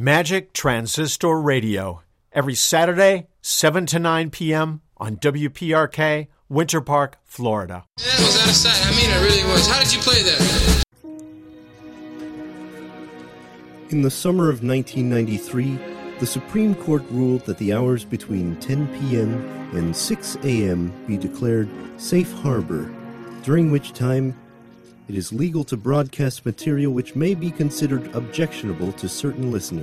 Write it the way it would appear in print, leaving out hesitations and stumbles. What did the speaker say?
Magic Transistor Radio, every Saturday, 7 to 9 p.m. on WPRK, Winter Park, Florida. That was out of sight. I mean, it really was. How did you play that? In the summer of 1993, the Supreme Court ruled that the hours between 10 p.m. and 6 a.m. be declared safe harbor, during which time it is legal to broadcast material which may be considered objectionable to certain listeners.